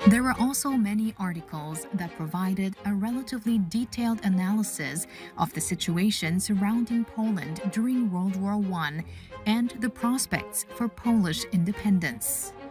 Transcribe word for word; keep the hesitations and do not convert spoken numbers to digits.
There were also many articles that provided a relatively detailed analysis of the situation surrounding Poland during World War One and the prospects for Polish independence.